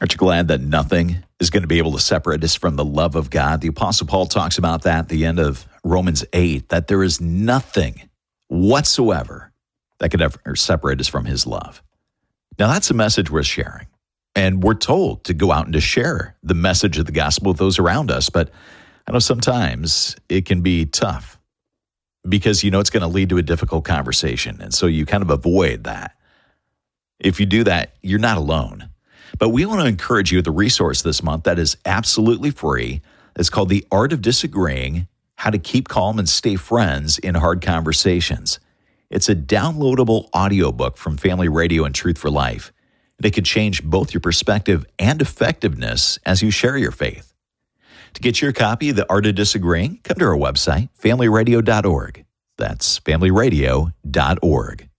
Aren't you glad that nothing is going to be able to separate us from the love of God? The Apostle Paul talks about that at the end of Romans 8, that there is nothing whatsoever that could ever separate us from his love. Now, that's a message worth sharing. And we're told to go out and to share the message of the gospel with those around us. But I know sometimes it can be tough because it's going to lead to a difficult conversation. And so you kind of avoid that. If you do that, you're not alone. But we want to encourage you with a resource this month that is absolutely free. It's called The Art of Disagreeing, How to Keep Calm and Stay Friends in Hard Conversations. It's a downloadable audiobook from Family Radio and Truth for Life. It could change both your perspective and effectiveness as you share your faith. To get your copy of The Art of Disagreeing, come to our website, familyradio.org. That's familyradio.org.